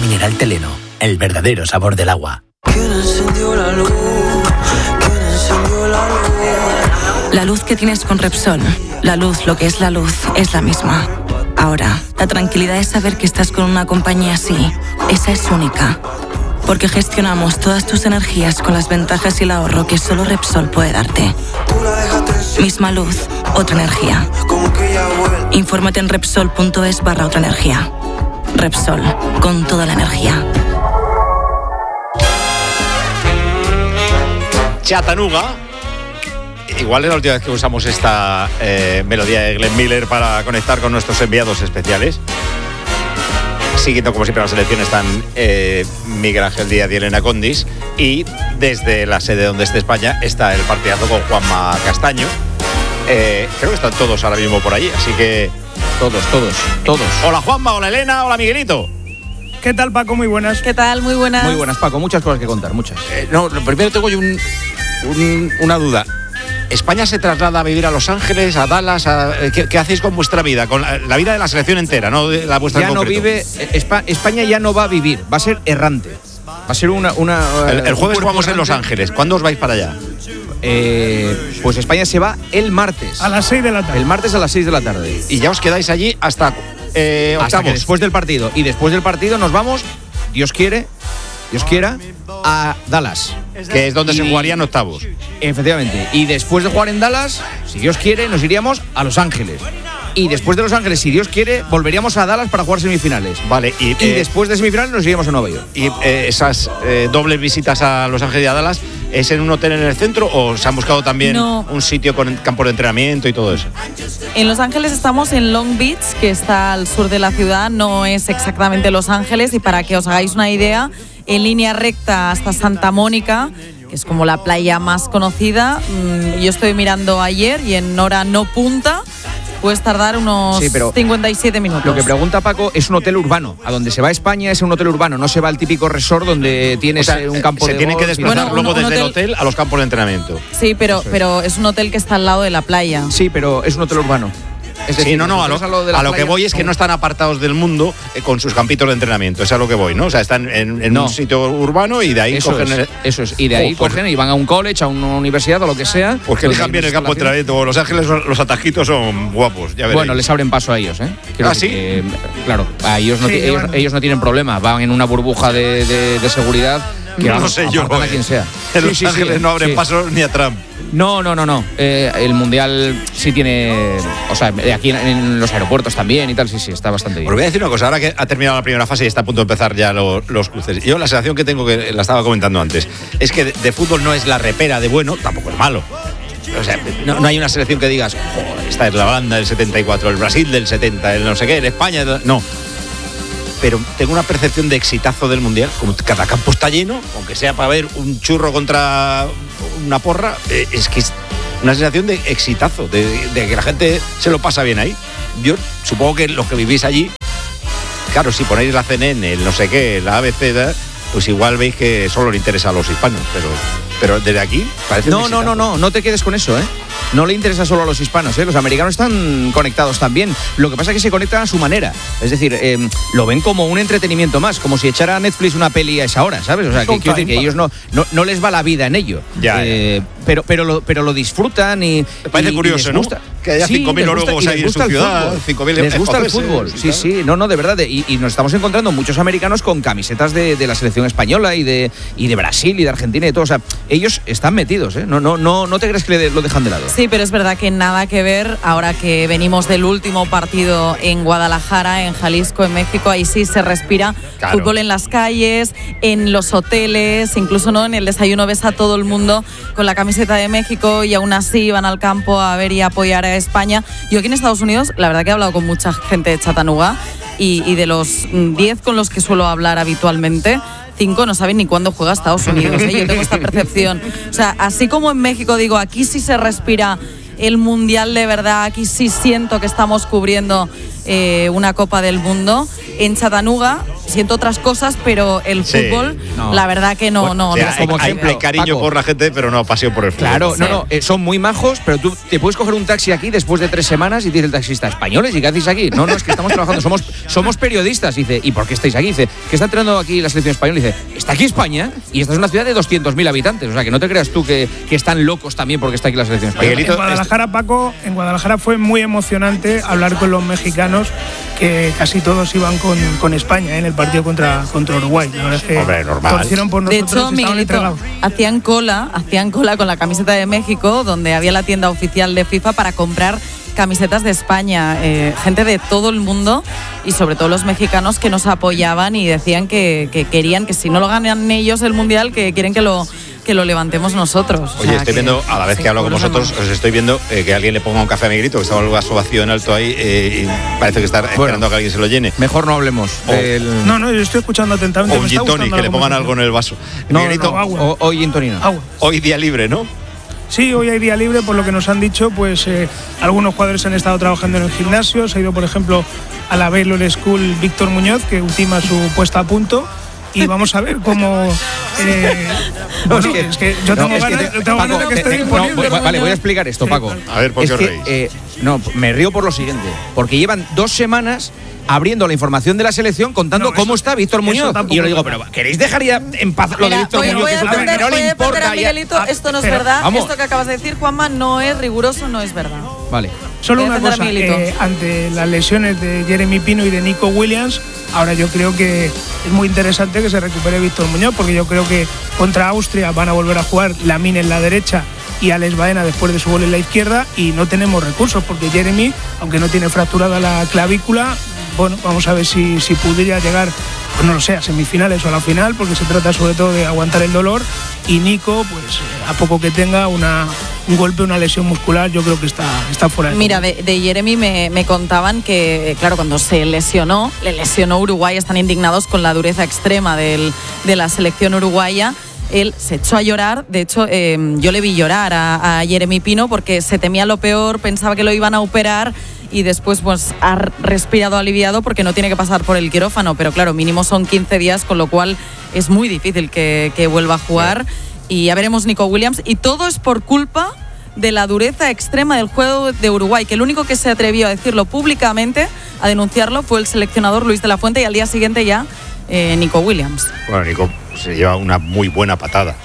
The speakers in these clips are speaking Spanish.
mineral Teleno, el verdadero sabor del agua. ¿Quién encendió la luz? ¿Quién encendió la luz? La luz que tienes con Repsol, la luz, lo que es la luz, es la misma. Ahora, la tranquilidad es saber que estás con una compañía así. Esa es única. Porque gestionamos todas tus energías con las ventajas y el ahorro que solo Repsol puede darte. Misma luz, otra energía. Infórmate en Repsol.es/otra energía. Repsol, con toda la energía. Chattanooga. Igual es la última vez que usamos esta melodía de Glenn Miller para conectar con nuestros enviados especiales. Siguiendo como siempre la selección están Miguel Ángel Díaz y Elena Condis, y desde la sede donde esté España está el partidazo con Juanma Castaño. Creo que están todos ahora mismo por allí, así que todos. Hola Juanma, hola Elena, hola Miguelito. ¿Qué tal, Paco? Muy buenas. ¿Qué tal? Muy buenas. Muy buenas, Paco. Muchas cosas que contar, muchas. No, lo primero tengo yo una duda. ¿España se traslada a vivir a Los Ángeles, a Dallas? ¿Qué hacéis con vuestra vida? Con la vida de la selección entera, no de la vuestra en concreto. Ya no vive. España ya no va a vivir, va a ser errante. Va a ser el jueves jugamos en Los Ángeles. ¿Cuándo os vais para allá? Pues España se va el martes. A las 6 de la tarde. El martes a las 6 de la tarde. Y ya os quedáis allí hasta octavos. Hasta que después del partido. Y después del partido nos vamos, Dios quiera, a Dallas. Que es donde se jugarían octavos. Efectivamente. Y después de jugar en Dallas, si Dios quiere, nos iríamos a Los Ángeles. Y después de Los Ángeles, si Dios quiere, volveríamos a Dallas para jugar semifinales. Vale. Y después de semifinales nos iríamos a Nueva York. ¿Y esas dobles visitas a Los Ángeles y a Dallas es en un hotel en el centro o se han buscado también un sitio con campos de entrenamiento y todo eso? En Los Ángeles estamos en Long Beach, que está al sur de la ciudad. No es exactamente Los Ángeles, y para que os hagáis una idea, en línea recta hasta Santa Mónica, que es como la playa más conocida, yo estoy mirando ayer y en hora no punta puedes tardar unos 57 minutos. Lo que pregunta Paco es un hotel urbano. A donde se va a España es un hotel urbano, no se va al típico resort donde tienes un campo de golf. Se tiene que desplazar luego desde el hotel a los campos de entrenamiento. Sí, pero es un hotel que está al lado de la playa. Sí, pero es un hotel urbano. Es decir, a lo que voy es que no están apartados del mundo con sus campitos de entrenamiento. Eso es a lo que voy, ¿no? O sea, están en un sitio urbano y de ahí cogen... Eso es, y de ahí cogen y van a un college, a una universidad o lo que sea. Pues que elijan bien el campo de entrenamiento. Los Ángeles, los atajitos son guapos, ya veréis. Bueno, les abren paso a ellos, ¿eh? ¿Sí? Claro, a ellos no tienen problema. Van en una burbuja de seguridad que no sé yo, a quien sea. En Los Ángeles no abren paso ni a Trump. No. El Mundial sí tiene... O sea, aquí en los aeropuertos también y tal, sí, está bastante bien. Os voy a decir una cosa, ahora que ha terminado la primera fase y está a punto de empezar ya los cruces. Yo la sensación que tengo, que la estaba comentando antes, es que de fútbol no es la repera de bueno, tampoco es malo. O sea, no hay una selección que digas, esta es la Holanda del 74, el Brasil del 70, el no sé qué, el España... No. Pero tengo una percepción de exitazo del Mundial, como cada campo está lleno, aunque sea para ver un churro contra una porra, es que es una sensación de exitazo, de que la gente se lo pasa bien ahí. Yo supongo que los que vivís allí, claro, si ponéis la CNN, el no sé qué, la ABC, pues igual veis que solo le interesa a los hispanos, pero desde aquí parece no te quedes con eso, ¿eh? No le interesa solo a los hispanos, ¿eh? Los americanos están conectados también. Lo que pasa es que se conectan a su manera. Es decir, lo ven como un entretenimiento más, como si echara a Netflix una peli a esa hora, ¿sabes? O sea, que quiero decir que ellos no les va la vida en ello. Pero lo disfrutan y... Me parece curioso, ¿no? Que haya 5.000 noruegos ahí en su ciudad. 5.000 les gusta el fútbol. Sí, no, de verdad. Y nos estamos encontrando muchos americanos con camisetas de la selección española y de Brasil y de Argentina y todo. O sea, ellos están metidos, ¿eh? No te crees que lo dejan de lado. Sí, pero es verdad que nada que ver ahora que venimos del último partido en Guadalajara, en Jalisco, en México. Ahí sí se respira fútbol en las calles, en los hoteles, incluso no en el desayuno ves a todo el mundo con la camiseta de México y aún así van al campo a ver y a apoyar a España. Yo aquí en Estados Unidos, la verdad que he hablado con mucha gente de Chattanooga y de los 10 con los que suelo hablar habitualmente, 5 no saben ni cuándo juega Estados Unidos, ¿eh? Yo tengo esta percepción. O sea, así como en México digo, aquí sí se respira el Mundial de verdad, aquí sí siento que estamos cubriendo una Copa del Mundo. En Chattanooga siento otras cosas, pero el fútbol, la verdad que no. Hay cariño, Paco, por la gente, pero no pasión por el fútbol. Claro, son muy majos, pero tú te puedes coger un taxi aquí después de 3 semanas y dice el taxista, ¿españoles? ¿Y qué hacéis aquí? No, es que estamos trabajando, somos periodistas. Dice, ¿y por qué estáis aquí? Dice, ¿qué está entrenando aquí la selección española? Dice, está aquí España y esta es una ciudad de 200.000 habitantes. O sea, que no te creas tú que están locos también porque está aquí la selección española. En Guadalajara, Paco, en Guadalajara fue muy emocionante hablar con los mexicanos, que casi todos iban con España en el partido contra Uruguay. La verdad es que torcieron por nosotros. De hecho, Miguelito, hacían cola con la camiseta de México, donde había la tienda oficial de FIFA, para comprar camisetas de España, gente de todo el mundo y sobre todo los mexicanos que nos apoyaban y decían que querían que si no lo ganan ellos el Mundial, que quieren que lo levantemos nosotros. Oye, estoy viendo, a la vez que hablo con vosotros, os estoy viendo que alguien le ponga un café a Miguelito, que estaba el vaso vacío en alto ahí y parece que está esperando a que alguien se lo llene. Mejor no hablemos. No, yo estoy escuchando atentamente. O un gin tonic, que le pongan algo en el vaso. Miguelito, agua. Hoy gin tonic. Hoy día libre, ¿no? Sí, hoy hay día libre, por lo que nos han dicho, pues algunos jugadores han estado trabajando en el gimnasio. Se ha ido, por ejemplo, a la Baylor School Víctor Muñoz, que ultima su puesta a punto. Y vamos a ver cómo. Es que yo tengo ganas de que esté disponible. Vale, voy a explicar esto, Paco. A ver, ¿por qué os reís? Me río por lo siguiente. Porque llevan 2 semanas abriendo la información de la selección contando cómo está Víctor Muñoz. Y yo le digo, pero ¿queréis dejar ya en paz lo de Víctor Muñoz? Que no le importa. Miguelito, esto no es verdad. Esto que acabas de decir, Juanma, no es riguroso, no es verdad. Vale. Solo una cosa, ante las lesiones de Jeremy Pino y de Nico Williams, ahora yo creo que es muy interesante que se recupere Víctor Muñoz, porque yo creo que contra Austria van a volver a jugar Lamine en la derecha y Alex Baena después de su gol en la izquierda, y no tenemos recursos, porque Jeremy, aunque no tiene fracturada la clavícula, bueno, vamos a ver si pudiera llegar, pues no lo sé, a semifinales o a la final, porque se trata sobre todo de aguantar el dolor. Y Nico, pues a poco que tenga un golpe, una lesión muscular, yo creo que está fuera de Mira, de Jeremy me contaban que, claro, cuando le lesionó Uruguay, están indignados con la dureza extrema de la selección uruguaya. Él se echó a llorar, de hecho yo le vi llorar a Jeremy Pino porque se temía lo peor, pensaba que lo iban a operar y después pues ha respirado aliviado porque no tiene que pasar por el quirófano, pero claro, mínimo son 15 días, con lo cual es muy difícil que vuelva a jugar. Y ya veremos Nico Williams, y todo es por culpa de la dureza extrema del juego de Uruguay, que el único que se atrevió a decirlo públicamente, a denunciarlo, fue el seleccionador Luis de la Fuente, y al día siguiente ya Nico Williams. Bueno, Nico se lleva una muy buena patada,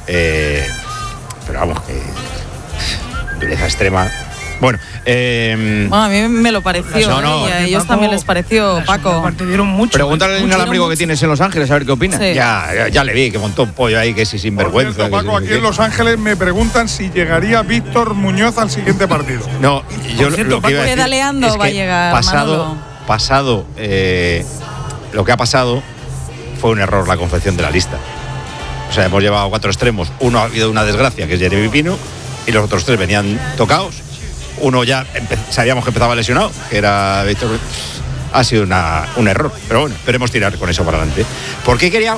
pero vamos, que dureza extrema. Bueno, a mí me lo pareció, y a ellos también les pareció, Paco. Pregúntale al inalámbrico que tienes en Los Ángeles a ver qué opina. Sí. Ya le vi que montó un pollo ahí, que si sinvergüenza. Por cierto, Paco, aquí en Los Ángeles me preguntan si llegaría Víctor Muñoz al siguiente partido. No, yo lo que iba a decir pedaleando es que va a llegar, pasado lo que ha pasado fue un error la confección de la lista. O sea, hemos llevado 4 extremos. Uno ha habido una desgracia, que es Jeremy Pino, y los otros 3 venían tocados. Uno ya sabíamos que empezaba lesionado, que era Víctor. Ha sido un error, pero bueno, esperemos tirar con eso para adelante. ¿Por qué querías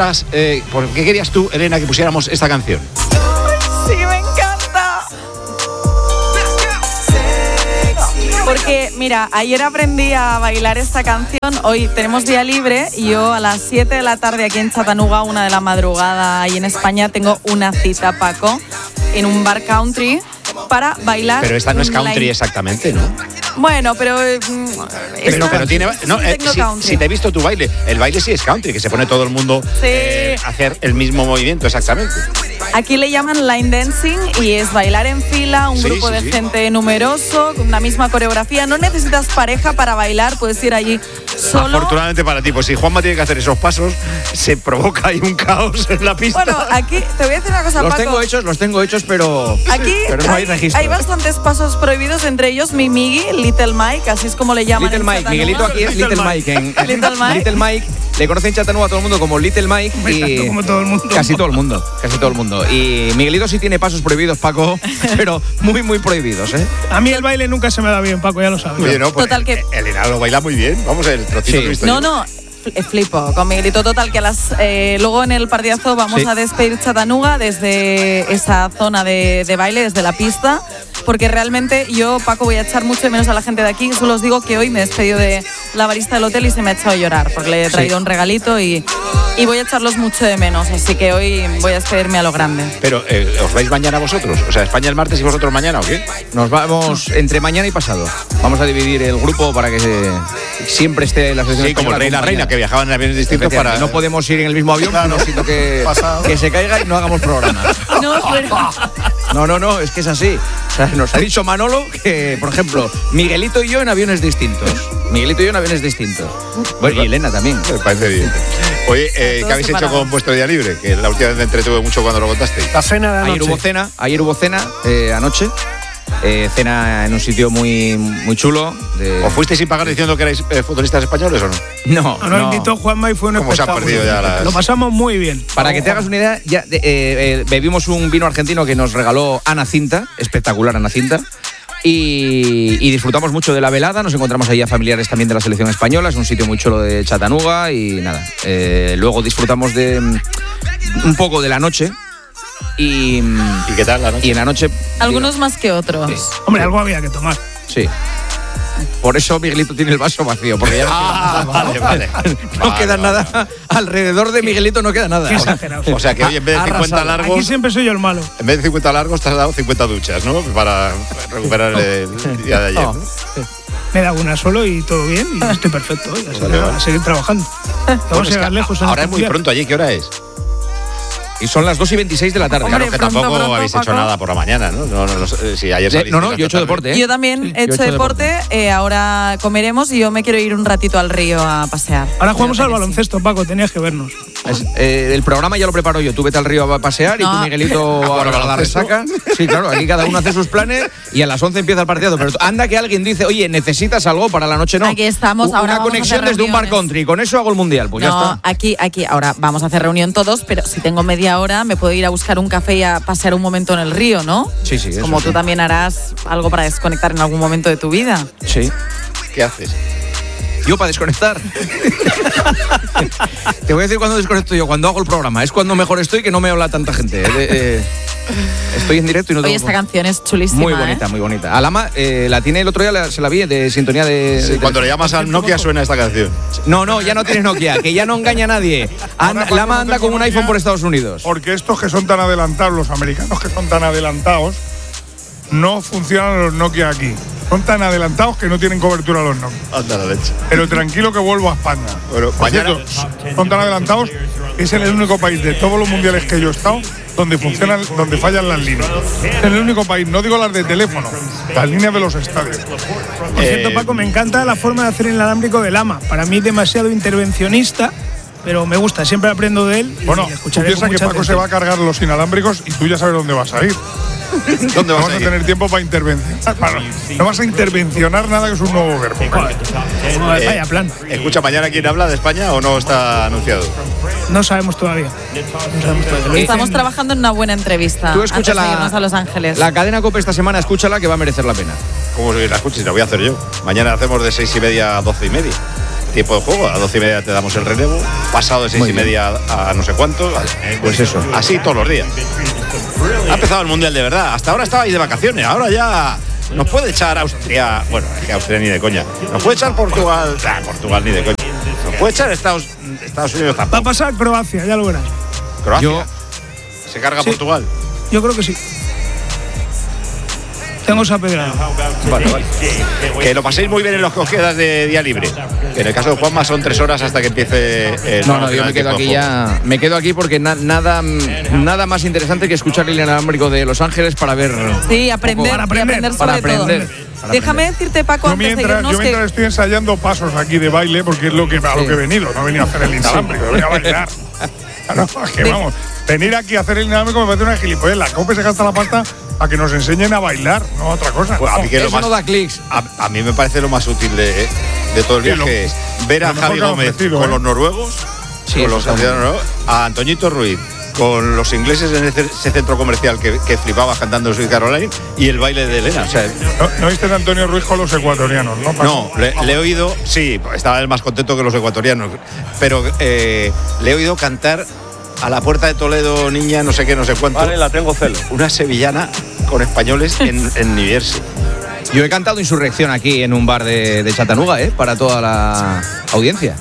tú, Elena, que pusiéramos esta canción? Sí, me encanta. Porque, mira, ayer aprendí a bailar esta canción, hoy tenemos día libre y yo a las 7 de la tarde aquí en Chattanooga, 1 de la madrugada ahí en España, tengo una cita, Paco, en un bar country para bailar. Pero esta no es country exactamente, ¿no? Bueno, pero tiene si te he visto tu baile, el baile sí es country, que se pone todo el mundo a hacer el mismo movimiento exactamente. Aquí le llaman line dancing y es bailar en fila, un grupo de gente numeroso, con una misma coreografía. No necesitas pareja para bailar, puedes ir allí solo. Afortunadamente para ti, pues si Juanma tiene que hacer esos pasos, se provoca ahí un caos en la pista. Bueno, aquí te voy a decir una cosa, Paco. Los tengo hechos, pero no hay registro. Hay bastantes pasos prohibidos, entre ellos mi Miggy, Little Mike, así es como le llaman. Little Mike, Miguelito aquí es Little Mike. Little Mike, le conocen en Chattanooga a todo el mundo como Little Mike. Y como todo el mundo. Casi todo el mundo. Y Miguelito sí tiene pasos prohibidos, Paco, pero muy, muy prohibidos, ¿eh? A mí el baile nunca se me da bien, Paco, ya lo sabes. Oye, no, pues total que Elena lo baila muy bien. Vamos, el trocito que he visto. No, flipo con Miguelito, total que luego en el partidazo vamos a despedir Chattanooga desde esa zona de baile, desde la pista, porque realmente yo, Paco, voy a echar mucho de menos a la gente de aquí. Solo os digo que hoy me he despedido de la barista del hotel y se me ha echado a llorar, porque le he traído un regalito y voy a echarlos mucho de menos, así que hoy voy a despedirme a lo grande. Pero, ¿os vais mañana vosotros? O sea, España el martes y vosotros mañana, ¿o qué? Nos vamos entre mañana y pasado. Vamos a dividir el grupo para que siempre esté la selección. Sí, como el rey y la reina, que viajaban en aviones distintos para... No podemos ir en el mismo avión, claro, sino que se caiga y no hagamos programa. No, es que es así. O sea, nos ha dicho Manolo que, por ejemplo, Miguelito y yo en aviones distintos. Bueno, y Elena también. Me parece bien. Oye, ¿qué habéis hecho con vuestro día libre? Que la última vez me entretuve mucho cuando lo contasteis. La cena de anoche. Ayer hubo cena anoche. Cena en un sitio muy, muy chulo. ¿Os fuisteis sin pagar diciendo que erais futbolistas españoles o no? No. Nos invitó Juanma y fue un espectáculo. ¿Cómo se han perdido ya Lo pasamos muy bien. Para que te hagas una idea, ya bebimos un vino argentino que nos regaló Ana Cinta, espectacular Ana Cinta. Y disfrutamos mucho de la velada, nos encontramos ahí a familiares también de la selección española, es un sitio muy chulo de Chattanooga y nada. Luego disfrutamos de un poco de la noche. ¿Y qué tal la noche? Y en la noche... Algunos más que otros. Sí. Hombre, algo había que tomar. Sí. Por eso Miguelito tiene el vaso vacío, porque ya vale. No queda nada. Alrededor de Miguelito no queda nada. Qué exagerado. O sea que hoy en vez de 50 largos... Aquí siempre soy yo el malo. En vez de 50 largos te has dado 50 duchas, ¿no? Para recuperar el día de ayer, ¿no? Me da una solo y todo bien y estoy perfecto. A seguir trabajando. Vamos a llegar lejos. Ahora es muy pronto allí, ¿qué hora es? Y son las 2:26 de la tarde. Hombre, Claro que tampoco habéis hecho nada por la mañana, ¿no? No si ayer yo he hecho deporte, ¿eh? Yo también he hecho deporte, ahora comeremos y yo me quiero ir un ratito al río a pasear. Ahora jugamos al baloncesto, Paco, tenías que vernos. El programa ya lo preparo yo. Tú vete al río a pasear y tú, Miguelito, a la resaca. Sí, claro, aquí cada uno hace sus planes y a las 11 empieza el partido. Pero anda que alguien dice, oye, ¿necesitas algo para la noche? No. Aquí estamos, ahora una conexión desde un bar country. Con eso hago el mundial. Pues no, ya está. Aquí, ahora vamos a hacer reunión todos, pero si tengo media hora me puedo ir a buscar un café y a pasear un momento en el río, ¿no? Sí, eso Como tú también harás algo para desconectar en algún momento de tu vida. Sí. ¿Qué haces? Yo para desconectar. Te voy a decir cuándo desconecto yo, cuando hago el programa. Es cuando mejor estoy, que no me habla tanta gente. Estoy en directo y no tengo... Oye, esta canción es chulísima. Muy bonita, muy bonita. Alama la tiene el otro día, se la vi de sintonía de... Sí, cuando le llamas al Nokia suena esta canción. No, ya no tienes Nokia, que ya no engaña a nadie. Lama anda con un iPhone por Estados Unidos. Porque estos que son tan adelantados, los americanos que son tan adelantados, no funcionan los Nokia aquí. Son tan adelantados que no tienen cobertura los Nokia. Anda la leche. Pero tranquilo que vuelvo a España. Bueno, mañana son tan adelantados que es el único país de todos los mundiales que yo he estado donde fallan las líneas. Es el único país, no digo las de teléfono, las líneas de los estadios. Por cierto, Paco, me encanta la forma de hacer el inalámbrico de Lama. Para mí demasiado intervencionista, pero me gusta, siempre aprendo de él. Bueno, tú piensas que Paco se va a cargar los inalámbricos y tú ya sabes dónde vas a ir. ¿Dónde vas a ir? tener tiempo para intervencionar. No vas a intervencionar nada, que es un nuevo verbo. Vaya plan. Escucha, ¿mañana quién habla de España o no está anunciado? No sabemos todavía. Estamos trabajando en una buena entrevista. Tú escucha antes de irnos a Los Ángeles. La cadena COPE esta semana, escúchala, que va a merecer la pena. ¿Cómo la escuchas? La voy a hacer yo. Mañana hacemos de 6:30 a 12:30. Tiempo de juego, a 12:30 te damos el relevo, pasado de 6:30 a no sé cuánto. Pues eso. Así todos los días. Ha empezado el Mundial de verdad. Hasta ahora estabais de vacaciones, ahora ya nos puede echar Austria. Bueno, es que Austria ni de coña. Nos puede echar Portugal. Portugal ni de coña. Nos puede echar Estados Unidos tampoco. Va a pasar Croacia, ya lo verás. ¿Croacia? ¿Se carga Portugal? Yo creo que sí. Tengo esa pedrada. Vale. Que lo paséis muy bien en los que os quedas de día libre. Que en el caso de Juanma son 3 horas hasta que empiece el... No, yo me quedo aquí ya. Me quedo aquí porque nada más interesante que escuchar el inalámbrico de Los Ángeles para ver... Sí, aprender sobre todo. Déjame decirte, Paco, antes de irnos yo mientras estoy ensayando pasos aquí de baile, porque es a lo que he venido. No he venido a hacer el inalámbrico, he venido a bailar. Claro, que vamos, venir aquí a hacer el inalámbrico me parece una gilipollez. La COPE se gasta la pasta a que nos enseñen a bailar, no a otra cosa. Pues a mí que eso no da clics. A mí me parece lo más útil de todo el viaje es ver a Javi Gómez con los noruegos, con los noruegos, a Antoñito Ruiz con los ingleses en ese centro comercial que flipaba cantando Sweet Caroline y el baile de Elena. O sea, ¿No viste a Antonio Ruiz con los ecuatorianos? No, le he oído, sí, estaba él más contento que los ecuatorianos, pero le he oído cantar a la puerta de Toledo, niña, no sé qué, no sé cuánto. Vale, la tengo celo. Una sevillana con españoles en New Jersey. Yo he cantado Insurrección aquí en un bar de Chattanooga, para toda la audiencia.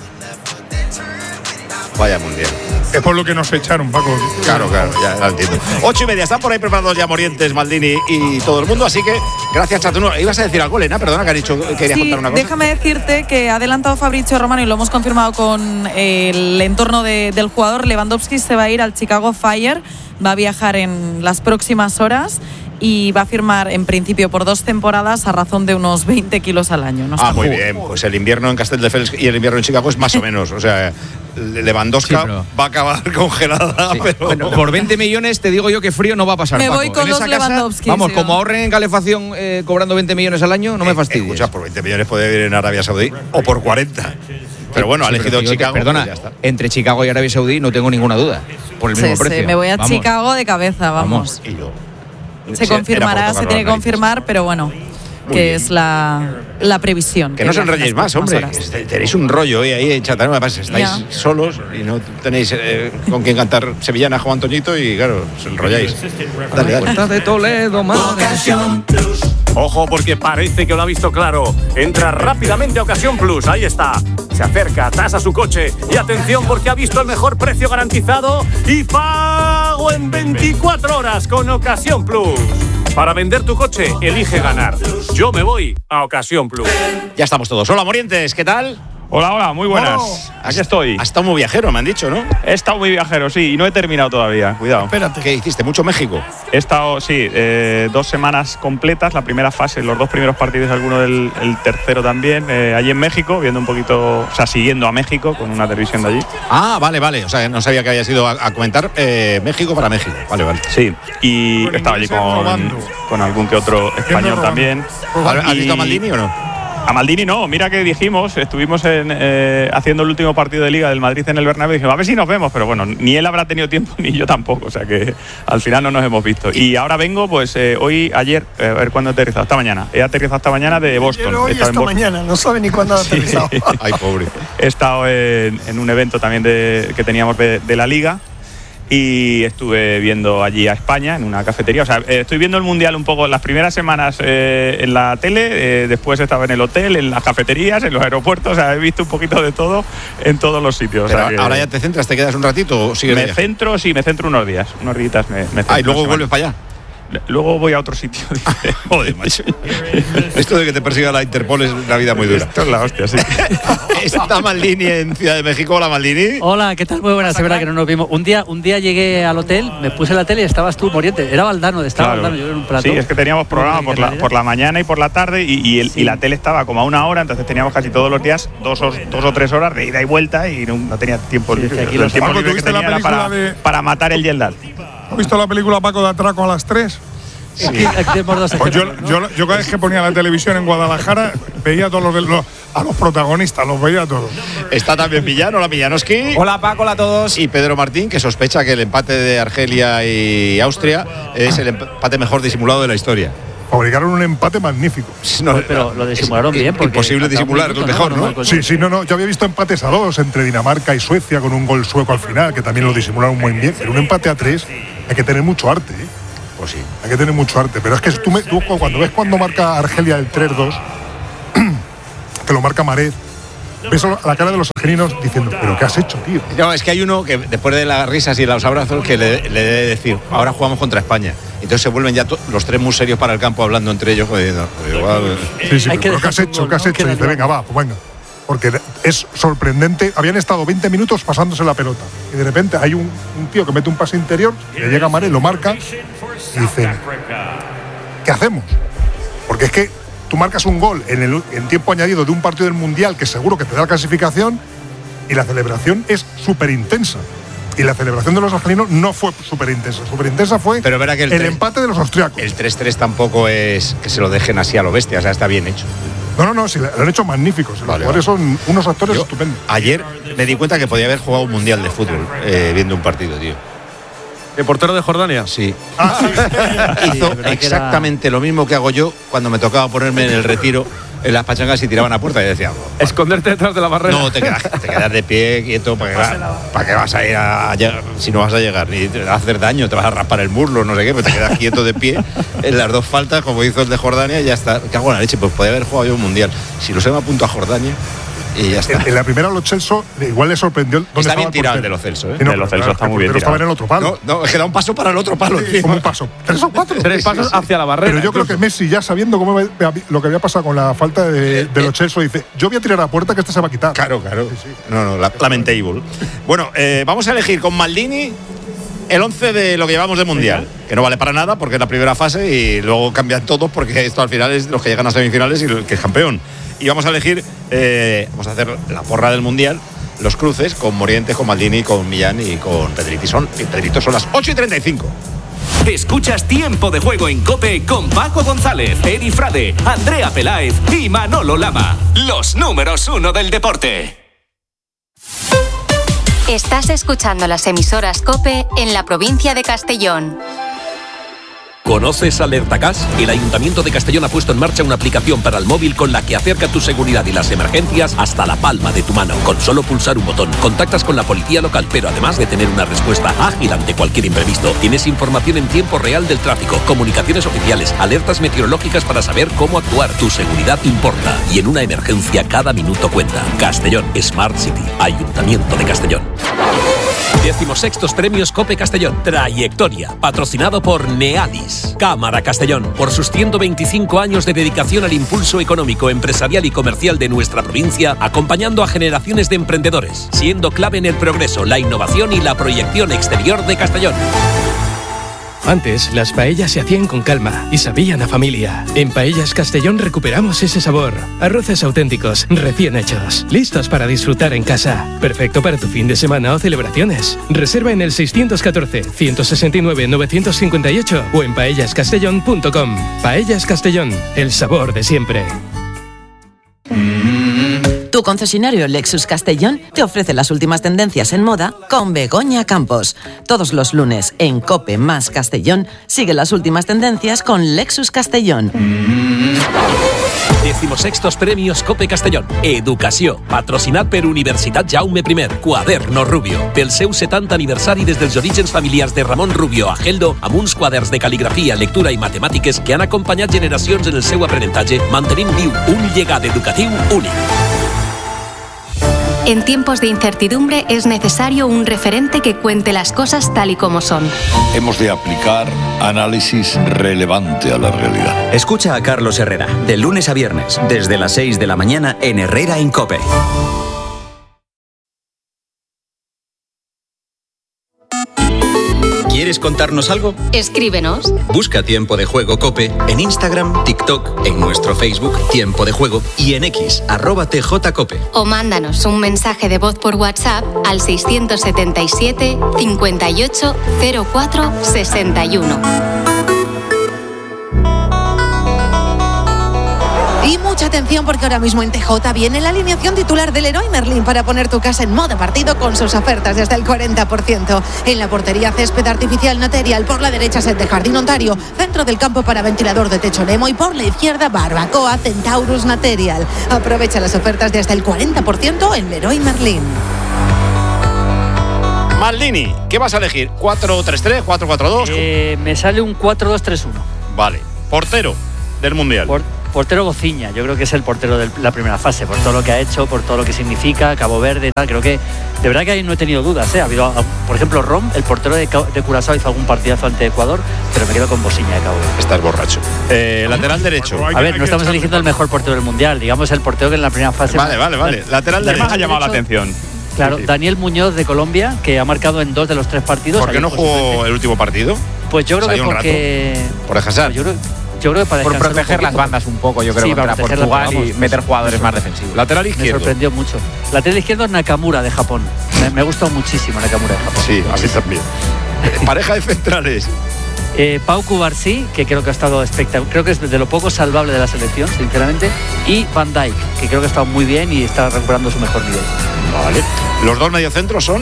Vaya mundial. Es por lo que nos echaron, Paco. Claro, ya lo entiendo. 8:30, están por ahí preparados ya Morientes, Maldini y todo el mundo, así que gracias, Chattanooga. ¿Ibas a decir algo, Elena? Perdona, que has dicho que querías contar una cosa. Déjame decirte que ha adelantado Fabrizio Romano y lo hemos confirmado con el entorno del jugador. Lewandowski se va a ir al Chicago Fire, va a viajar en las próximas horas y va a firmar en principio por 2 temporadas a razón de unos 20 kilos al año. ¿No? Muy bien. Pues el invierno en Castelldefels y el invierno en Chicago es más o menos. O sea, Lewandowski va a acabar congelada. Sí. Pero... Bueno, por 20 millones te digo yo que frío no va a pasar, Me Paco. voy con en los esa casa, Lewandowski. vamos, como ahorren en calefacción cobrando 20 millones al año, no me fastidies. Escucha, por 20 millones puede vivir en Arabia Saudí o por 40. Pero bueno, ha elegido Chicago. Perdona, pues ya está. entre Chicago y Arabia Saudí no tengo ninguna duda. Por el mismo precio. Me voy a Chicago de cabeza, vamos. Y yo. Se confirmará, se tiene que confirmar, pero bueno, que es la previsión. Que no os enrolléis más, hombre. Tenéis un rollo ahí en Chattanooga, además estáis solos y no tenéis con quien cantar sevillana Juan Antoñito y claro, os enrolláis. Dale. Puerta de Toledo, Ocasión Plus. Ojo, porque parece que lo ha visto claro. Entra rápidamente a Ocasión Plus, ahí está. Se acerca, tasa su coche y atención porque ha visto el mejor precio garantizado y pago en 24 horas con Ocasión Plus. Para vender tu coche, elige ganar. Yo me voy a Ocasión Plus. Ya estamos todos. Hola, Morientes, ¿qué tal? Hola, muy buenas. Aquí estoy. Has estado muy viajero, me han dicho, ¿no? He estado muy viajero, sí, y no he terminado todavía. Cuidado. Espérate. ¿Qué hiciste? ¿Mucho México? He estado, sí, 2 semanas completas. La primera fase, los 2 primeros partidos, alguno el tercero también. Allí en México, viendo un poquito, o sea, siguiendo a México con una televisión de allí. Ah, vale. O sea, no sabía que habías ido a comentar México para México. Vale. Sí, y he estado allí con algún que otro español también. ¿Has visto a Maldini o no? A Maldini no, mira que dijimos, estuvimos haciendo el último partido de Liga del Madrid en el Bernabéu y dijimos, a ver si nos vemos, pero bueno, ni él habrá tenido tiempo ni yo tampoco, o sea que al final no nos hemos visto. Y ahora vengo, pues ayer, a ver cuándo he aterrizado, esta mañana. He aterrizado esta mañana de Boston. Hoy esta mañana, no sabe ni cuándo ha aterrizado. Sí. Ay, pobre. He estado en un evento también que teníamos de la Liga. Y estuve viendo allí a España en una cafetería. O sea, estoy viendo el Mundial un poco las primeras semanas en la tele, después estaba en el hotel, en las cafeterías, en los aeropuertos. O sea, he visto un poquito de todo en todos los sitios. Pero o sea, ahora ya te centras, ¿te quedas un ratito o sigues? Me centro unos días, unos días me centro. Y luego vuelves para allá. Luego voy a otro sitio. Joder, macho. Esto de que te persiga la Interpol es una vida muy dura. Esto es la hostia, sí. Está Maldini en Ciudad de México. Hola, Maldini. Hola, ¿qué tal? Muy buenas, es verdad que no nos vimos. Un día llegué al hotel, me puse la tele y estabas tú, Moriente. Era Valdano, Valdano, yo en un plato. Sí, es que teníamos programa por la mañana y por la tarde y la tele estaba como a 1 hora, entonces teníamos casi todos los días 2 o 3 horas de ida y vuelta y no tenía tiempo libre. El tiempo libre que tenía era para matar el jet lag. ¿Has visto la película Paco de Atraco a las 3? Sí. Pues yo cada vez que ponía la televisión en Guadalajara veía a todos a los protagonistas, los veía a todos. Está también Millán, hola Millanoski. Hola Paco, hola a todos. Y Pedro Martín, que sospecha que el empate de Argelia y Austria es el empate mejor disimulado de la historia. Fabricaron un empate magnífico. No, pero lo disimularon bien. Imposible disimular, lo mejor, ¿no? Sí, yo había visto empates a 2 entre Dinamarca y Suecia con un gol sueco al final, que también lo disimularon muy bien. Pero un empate a 3 hay que tener mucho arte, ¿eh? Pues sí. Hay que tener mucho arte. Pero es que tú cuando ves cuando marca Argelia el 3-2, que lo marca Marez, ves la cara de los argelinos diciendo, ¿pero qué has hecho, tío? No, es que hay uno que después de las risas y los abrazos que le debe decir, ahora jugamos contra España. Entonces se vuelven ya los 3 muy serios para el campo hablando entre ellos. Igual. Sí, pero ¿qué has hecho? ¿Qué has hecho? Y dice, venga, pues venga. Porque es sorprendente. Habían estado 20 minutos pasándose la pelota. Y de repente hay un tío que mete un pase interior, le llega a Maré, lo marca y dicen, ¿qué hacemos? Porque es que tú marcas un gol en tiempo añadido de un partido del Mundial que seguro que te da la clasificación y la celebración es súper intensa. Y la celebración de los argelinos no fue súper intensa. Súper intensa fue pero verá que el empate de los austriacos. El 3-3 tampoco es que se lo dejen así a lo bestia, o sea, está bien hecho. No, sí, lo han hecho magníficos. Los jugadores son unos actores estupendos. Ayer me di cuenta que podía haber jugado un mundial de fútbol viendo un partido, tío. ¿El portero de Jordania? Sí. Hizo exactamente lo mismo que hago yo cuando me tocaba ponerme en el retiro en las pachangas y tiraban a puerta y decía, esconderte detrás de la barrera. No, te quedas de pie quieto, ¿para qué vas a ir a llegar? Si no vas a llegar, ni te vas a hacer daño, te vas a raspar el muslo, no sé qué, pero te quedas quieto de pie en las dos faltas, como hizo el de Jordania, y ya está. Cago en la leche, pues podía haber jugado yo un mundial. Si lo se me apunto a Jordania. Y ya está. En la primera Lo Celso igual le sorprendió dónde está estaba bien tirado el de Lo Celso, ¿eh? De Lo Celso está muy bien pero tirado. estaba en el otro palo. No, es que da un paso para el otro palo. Sí, como un paso. 3 o 4. 3 pasos hacia la barrera. Pero yo creo que Messi, ya sabiendo lo que había pasado con la falta de Lo Celso, dice, yo voy a tirar a puerta que este se va a quitar. Claro. Sí. No, lamentable. Bueno, vamos a elegir con Maldini el 11 de lo que llevamos de Mundial, que no vale para nada porque es la primera fase y luego cambian todos porque esto al final es los que llegan a semifinales y el que es campeón. Y vamos a elegir, vamos a hacer la porra del Mundial, los cruces con Morientes, con Maldini, con Millán y con Pedrito. Son las 8:35. Escuchas Tiempo de Juego en COPE con Paco González, Eri Frade, Andrea Peláez y Manolo Lama. Los números 1 del deporte. Estás escuchando las emisoras COPE en la provincia de Castellón. ¿Conoces Alertagas? El Ayuntamiento de Castellón ha puesto en marcha una aplicación para el móvil con la que acerca tu seguridad y las emergencias hasta la palma de tu mano. Con solo pulsar un botón, contactas con la policía local, pero además de tener una respuesta ágil ante cualquier imprevisto, tienes información en tiempo real del tráfico, comunicaciones oficiales, alertas meteorológicas para saber cómo actuar. Tu seguridad importa y en una emergencia cada minuto cuenta. Castellón Smart City, Ayuntamiento de Castellón. 16º Premios COPE Castellón. Trayectoria. Patrocinado por Neadis. Cámara Castellón. Por sus 125 años de dedicación al impulso económico, empresarial y comercial de nuestra provincia, acompañando a generaciones de emprendedores, siendo clave en el progreso, la innovación y la proyección exterior de Castellón. Antes, las paellas se hacían con calma y sabían a familia. En Paellas Castellón recuperamos ese sabor. Arroces auténticos, recién hechos, listos para disfrutar en casa. Perfecto para tu fin de semana o celebraciones. Reserva en el 614-169-958 o en paellascastellón.com. Paellas Castellón, el sabor de siempre. Tu concesionario Lexus Castellón te ofrece las últimas tendencias en moda con Begoña Campos. Todos los lunes en COPE más Castellón sigue las últimas tendencias con Lexus Castellón. 16º Premios COPE Castellón. Educació. Patrocinat per Universitat Jaume I. Quaderno Rubio. Pel seu 70 aniversari des dels orígens familiars de Ramon Rubio a Geldo, amb uns quaderns de cal·ligrafia, lectura i matemàtiques que han acompanyat generacions en el seu aprenentatge, mantenint viu un llegat educatiu únic. En tiempos de incertidumbre es necesario un referente que cuente las cosas tal y como son. Hemos de aplicar análisis relevante a la realidad. Escucha a Carlos Herrera, de lunes a viernes, desde las 6 de la mañana en Herrera en COPE. ¿Quieres contarnos algo? Escríbenos. Busca Tiempo de Juego COPE en Instagram, TikTok, en nuestro Facebook Tiempo de Juego y en X, @TJCOPE. O mándanos un mensaje de voz por WhatsApp al 677 58 04 61. Y mucha atención porque ahora mismo en TJ viene la alineación titular del Leroy Merlin para poner tu casa en modo partido con sus ofertas de hasta el 40%. En la portería césped artificial Material, por la derecha set de Jardín Ontario, centro del campo para ventilador de techo Nemo y por la izquierda Barbacoa Centaurus Material. Aprovecha las ofertas de hasta el 40% en Leroy Merlin. Maldini, ¿qué vas a elegir? ¿4-3-3, 4-4-2? Me sale un 4-2-3-1. Vale. Portero del Mundial. Portero Bociña, yo creo que es el portero de la primera fase, por todo lo que ha hecho, por todo lo que significa, Cabo Verde, tal. Creo que, de verdad que ahí no he tenido dudas, ¿eh? Ha habido, por ejemplo, Rom, el portero de Curazao, hizo algún partidazo ante Ecuador, pero me quedo con Bociña de Cabo Verde. Estás borracho. Lateral derecho. A ver, no estamos eligiendo el mejor portero del Mundial, digamos el portero que en la primera fase... Vale. Lateral derecho. Además ha llamado la atención. Claro, sí. Daniel Muñoz de Colombia, que ha marcado en 2 de los 3 partidos. ¿Por qué no jugó el último partido? Pues yo creo que porque... ¿Por Hazard? Yo creo que para por proteger las bandas un poco, yo creo, sí, contra Portugal y meter jugadores más defensivos. Lateral izquierdo. Me sorprendió mucho. Lateral izquierdo Nakamura de Japón. Me ha gustado muchísimo Nakamura de Japón. Sí, a mí también. Pareja de centrales. Pau Cubarsí, que creo que ha estado espectacular, creo que es de lo poco salvable de la selección, sinceramente, y Van Dijk, que creo que ha estado muy bien y está recuperando su mejor nivel. Vale. Los dos mediocentros son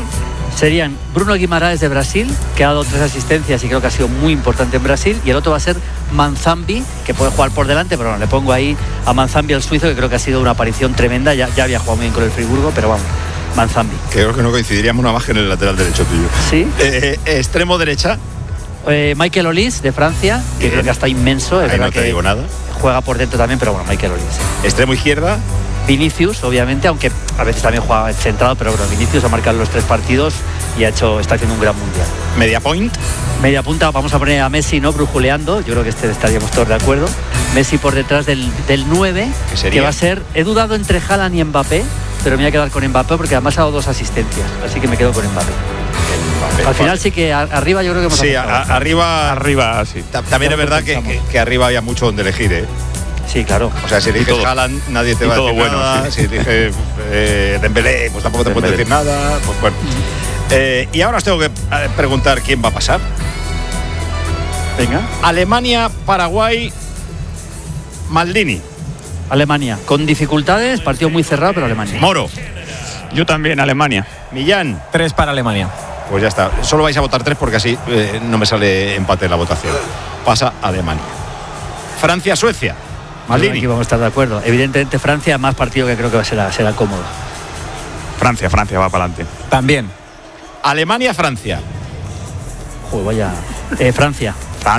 Serían Bruno Guimaraes de Brasil, que ha dado 3 asistencias y creo que ha sido muy importante en Brasil, y el otro va a ser Manzambi, que puede jugar por delante, pero bueno, le pongo ahí a Manzambi, el suizo, que creo que ha sido una aparición tremenda. Ya había jugado muy bien con el Friburgo, pero vamos, Manzambi. Creo que no coincidiríamos una más que en el lateral derecho tuyo. Sí. Extremo derecha. Michael Olise de Francia, que creo que está inmenso. Ahí no te digo nada. Juega por dentro también, pero bueno, Michael Olise. Extremo izquierda. Vinicius, obviamente, aunque a veces también juega centrado, pero bueno, Vinicius ha marcado los 3 partidos y está haciendo un gran mundial. Media point. Media punta, vamos a poner a Messi, ¿no? Brujuleando. Yo creo que estaríamos todos de acuerdo. Messi por detrás del 9, que va a ser. He dudado entre Haaland y Mbappé, pero me voy a quedar con Mbappé porque además ha dado 2 asistencias, así que me quedo con Mbappé. Al final sí que arriba yo creo que hemos acertado. Arriba sí. También es verdad que arriba había mucho donde elegir, ¿eh? Sí, claro. O sea, si eliges Haaland, nadie te va a decir nada. Sí. Si eliges Dembélé, pues tampoco te puede decir nada. Pues bueno. Y ahora os tengo que preguntar quién va a pasar. Venga. Alemania, Paraguay, Maldini. Alemania. Con dificultades, partido muy cerrado, pero Alemania. Moro. Yo también, Alemania. Millán. 3 para Alemania. Pues ya está. Solo vais a votar 3 porque así no me sale empate en la votación. Pasa Alemania. Francia, Suecia. Maldini. Aquí vamos a estar de acuerdo. Evidentemente Francia, más partido que creo que será cómodo. Francia va para adelante. También. Alemania, Francia. Joder, vaya. Francia.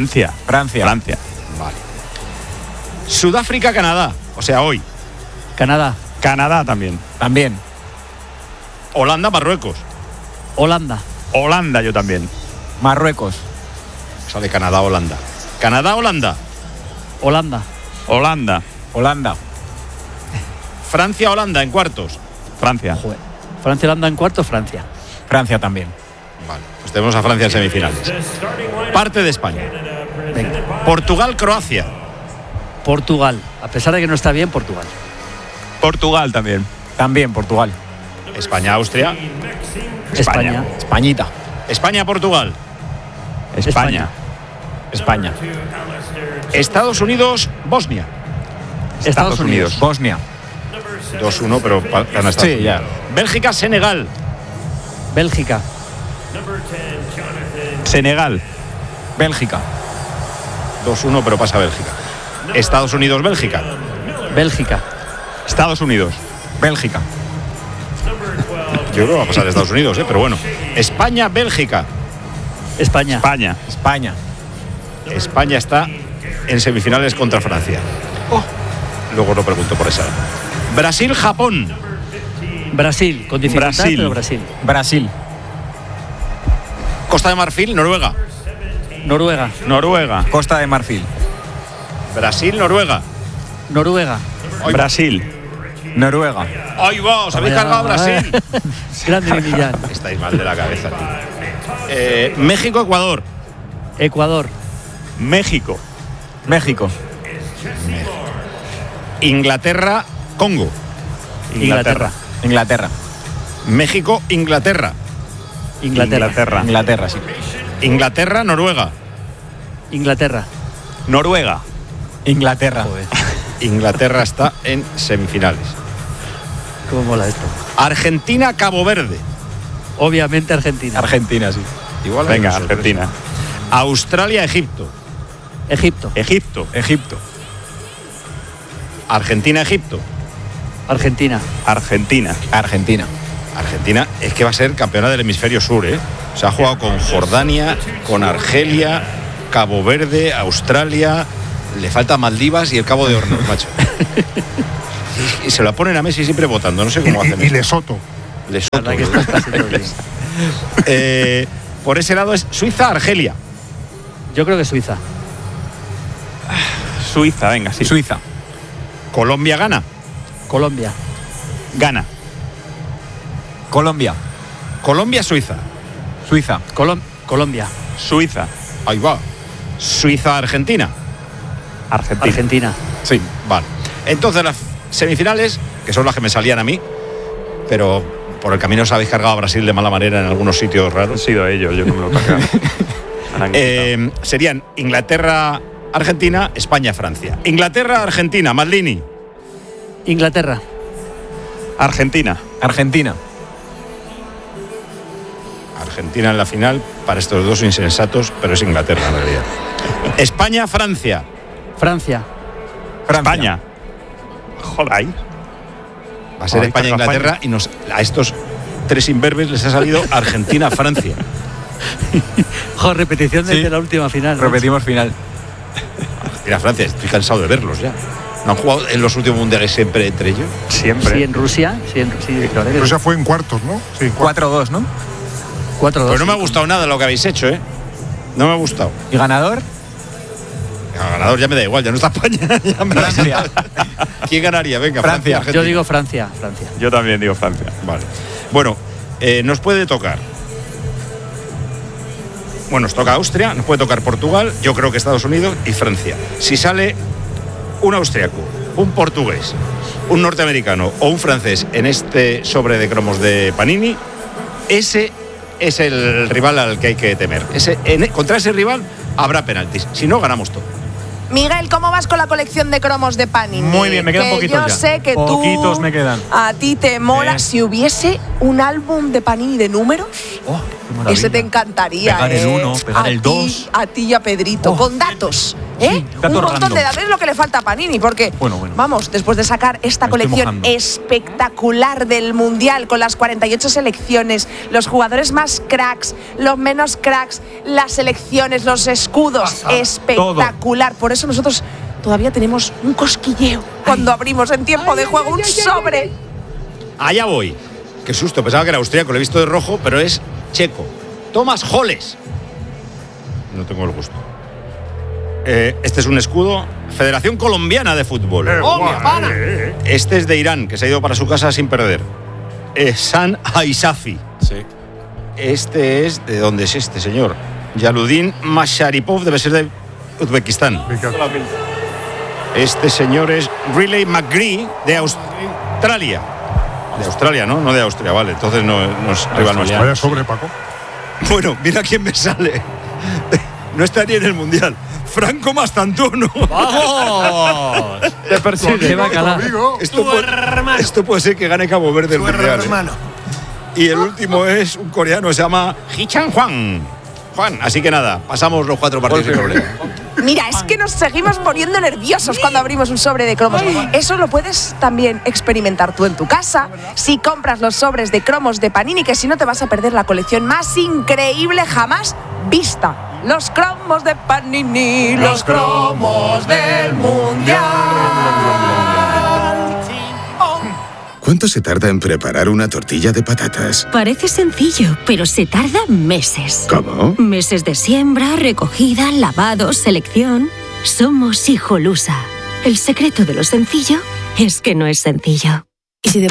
Vale. Sudáfrica, Canadá. O sea, hoy. Canadá también. Holanda, Marruecos. Holanda, yo también. Marruecos. Sale Canadá, Holanda. Canadá, Holanda. Holanda. Francia, Holanda en cuartos. Francia. Joder. Francia, Holanda en cuartos, Francia. Francia también. Vale, pues tenemos a Francia en semifinales. Parte de España. Venga. Portugal, Croacia. Portugal, a pesar de que no está bien, Portugal. Portugal también. También Portugal. España, Austria. España. Españita. España, Portugal. España. Estados Unidos, Bosnia. Estados Unidos. Bosnia. 2-1, pero gana Estados Unidos. Ya. Bélgica, Senegal. Bélgica. Senegal. Bélgica. 2-1, pero pasa Bélgica. Estados Unidos, Bélgica. Bélgica. Estados Unidos. Bélgica. Yo creo que va a pasar Estados Unidos, pero bueno. España, Bélgica. España. España está en semifinales contra Francia. Luego lo pregunto por esa. Brasil, Japón. Brasil, con dificultad, pero Brasil. Costa de Marfil, Noruega. Noruega. Costa de Marfil. Brasil, Noruega. Brasil. Noruega. ¡Ay, va! ¿Os habéis cargado a Brasil? Grande Millán. Estáis mal de la cabeza, tío. México, Ecuador. México. Inglaterra, Congo. Inglaterra. México, Inglaterra, sí. Inglaterra, Noruega. Noruega. Inglaterra. Joder. Inglaterra está en semifinales. ¿Cómo mola esto? Argentina, Cabo Verde. Obviamente Argentina. Argentina, sí. Igual Venga, Argentina. Australia, Egipto. Egipto. Argentina, Egipto. Argentina. Argentina es que va a ser campeona del hemisferio sur, ¿eh? Se ha jugado con Jordania, con Argelia, Cabo Verde, Australia. Le falta Maldivas y el Cabo de Hornos, macho. Y se la ponen a Messi siempre votando, no sé cómo hacen. Y Lesoto. Por ese lado es Suiza, Argelia. Yo creo que Suiza. Suiza, venga, sí. Suiza. Colombia, Gana. Gana. Colombia. Colombia, Suiza. Colombia. Suiza. Ahí va. Suiza, Argentina. Argentina. Sí, vale. Entonces las semifinales, que son las que me salían a mí, pero por el camino os habéis cargado a Brasil de mala manera en algunos sitios raros. Han sido ellos, yo no me lo he cargado. Serían Inglaterra, Argentina, España, Francia. Inglaterra, Argentina, Maldini. Inglaterra. Argentina. Argentina en la final para estos dos insensatos, pero es Inglaterra en realidad. España-Francia. Francia. España. Joder, ahí. Va a ser España-Inglaterra y a estos tres imberbes les ha salido Argentina-Francia. Joder, repetición desde la última final. Repetimos final. Argentina-Francia, estoy cansado de verlos ya. ¿No han jugado en los últimos mundiales siempre entre ellos? Siempre. Sí, en Rusia. Rusia fue en cuartos, ¿no? Sí, 4-2, ¿no? 4-2. Pero no me ha gustado nada lo que habéis hecho, ¿eh? No me ha gustado. ¿Y ganador? Ganador ya me da igual, ya no está España. Ya me Francia. ¿Quién ganaría? Venga, Francia. Yo digo Francia. Yo también digo Francia. Vale. Bueno, nos puede tocar. Bueno, nos toca Austria, nos puede tocar Portugal, yo creo que Estados Unidos y Francia. Si sale un austriaco, un portugués, un norteamericano o un francés en este sobre de cromos de Panini, ese es el rival al que hay que temer. Contra ese rival habrá penaltis. Si no, ganamos todo. Miguel, ¿cómo vas con la colección de cromos de Panini? Muy bien, me quedan poquitos ya. Yo sé que poquitos me quedan. A ti te mola. Si hubiese un álbum de Panini de números, ese te encantaría. Pegar el 1, pegar el 2. A ti y a Pedrito, con datos. Sí, un montón de datos es lo que le falta a Panini, porque, vamos, después de sacar esta colección espectacular del Mundial, con las 48 selecciones, los jugadores más cracks, los menos cracks, las selecciones, los escudos, espectacular. Por eso nosotros todavía tenemos un cosquilleo cuando abrimos en tiempo de juego un sobre. Allá voy. Qué susto, pensaba que era austríaco, lo he visto de rojo, pero es checo. Thomas Holles. No tengo el gusto. Este es un escudo. Federación Colombiana de Fútbol. Este es de Irán, que se ha ido para su casa sin perder. San Aisafi. Sí. Este es... ¿De dónde es este señor? Yaludin Masharipov, debe ser de Uzbekistán. Este señor es Riley McGree, de Australia. De Australia, ¿no? No de Austria, vale. Entonces no es rival nuestro. Vaya sobre, Paco. Bueno, mira quién me sale. No está ni en el Mundial. Franco Mastantuono. ¡Vamos! Te persigue. Esto puede ser que gane Cabo Verde el Mundial. Y el último es un coreano, se llama Hichan Juan. Así que nada, pasamos los 4 partidos sin problema. Mira, es que nos seguimos poniendo nerviosos cuando abrimos un sobre de cromos. Eso lo puedes también experimentar tú en tu casa si compras los sobres de cromos de Panini, que si no te vas a perder la colección más increíble jamás vista. Los cromos de Panini, los cromos del Mundial. ¿Cuánto se tarda en preparar una tortilla de patatas? Parece sencillo, pero se tarda meses. ¿Cómo? Meses de siembra, recogida, lavado, selección. Somos Hijolusa. El secreto de lo sencillo es que no es sencillo. ¿Y si de